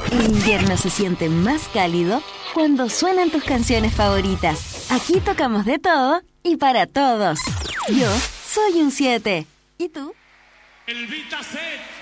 El invierno se siente más cálido cuando suenan tus canciones favoritas. Aquí tocamos de todo y para todos. Yo soy un 7. ¿Y tú? El Vitaset.